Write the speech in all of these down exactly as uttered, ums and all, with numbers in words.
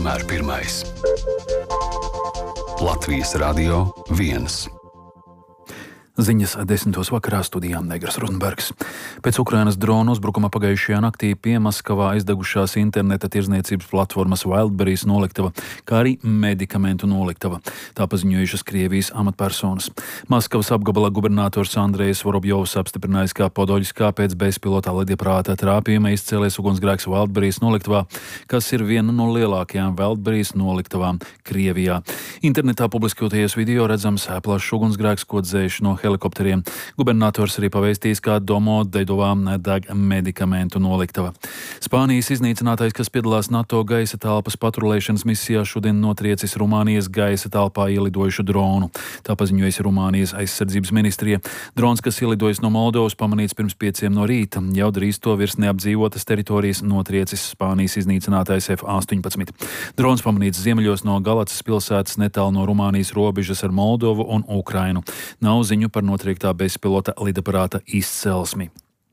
vienmēr pirmais. Latvijas Radio viens. Ziņas desmitos vakarā studijā Negras Runbergs. Pēc Ukrainas drona uzbrukuma pagājušajā naktī pie Maskavā aizdegušās interneta tirdzniecības platformas Wildberries noliktava, kā arī medikamentu noliktava. Tā paziņojušas Krievijas amatpersonas. Maskavas apgabala gubernators Andrejs Vorobjovs apstiprinājis, ka Podoļskā pēc bezpilota lidieprāta trāpījuma izcēlies ugunsgrēks Wildberries noliktavā, kas ir viena no lielākajām Wildberries noliktavām Krievijā. Internetā publiskotajos video redzams plašs ugunsgrēks, ko dzēš no helikopteriem. Gubernators arī pavēstījis, ka Domodedovā deg medikamentu noliktava. Spānijas iznīcinātais, kas piedalās NATO gaisa telpas patrulēšanas misijā, šodien notriecis Rumānijas gaisa telpā ielidojušu dronu. Tā paziņojas Rumānijas aizsardzības ministrija. Drons, kas ielidojis no Moldovas, pamanīts pirms pieciem no rīta. Jau drīz to virs neapdzīvotas teritorijas notriecis Spānijas iznīcinātais F astoņpadsmit. Drons pamanīts ziemeļos no Galacas pilsētas netālu no Rumānijas robežas ar Moldovu un Ukrainu. Nav ziņu par notriektā bezpilota lidaparāta izcelsmi.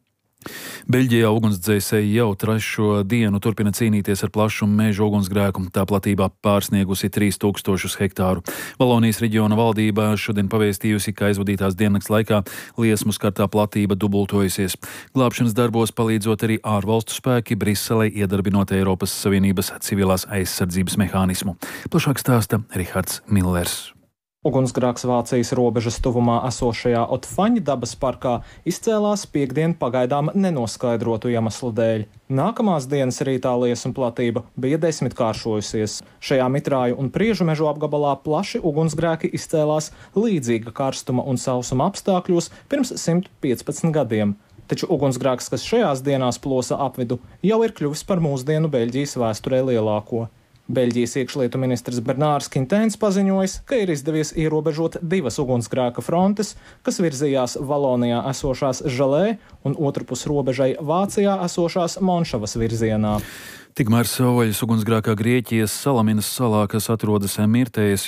Beļģijā ugunsdzēsēji jau trešo dienu turpina cīnīties ar plašu meža ugunsgrēku. Tā platībā pārsniegusi trīs tūkstošus hektāru. Valonijas reģiona valdība šodien pavēstījusi, ka aizvadītās diennakts laikā liesmu skartā platība dubultojusies. Glābšanas darbos palīdzot arī ārvalstu spēki, Briselei iedarbinot Eiropas Savienības civilās aizsardzības mehānismu. Plašāk stāsta Rihards Millers. Ugunsgrēks Vācijas robežas tuvumā esošajā Otfaņa dabas parkā izcēlās piektdien pagaidām nenoskaidrotu iemeslu dēļ. Nākamās dienas rītā liesmu platība bija desmitkāršojusies. Šajā mitrāju un priežu mežu apgabalā plaši ugunsgrēki izcēlās līdzīga karstuma un sausuma apstākļos pirms simt piecpadsmit gadiem. Taču ugunsgrēks, kas šajās dienās plosa apvidu, jau ir kļuvis par mūsdienu Beļģijas vēsturē lielāko. Beļģijas iekšlietu ministrs Bernārs Kintēns paziņojis, ka ir izdevies ierobežot divas ugunsgrēka frontes, kas virzījās Valonijā esošās Žalē un otrpus robežai Vācijā esošās Monšavas virzienā. Tikmēr savvaļas ugunsgrēkā Grieķijas Salaminas salā, kas atrodas Mirtējas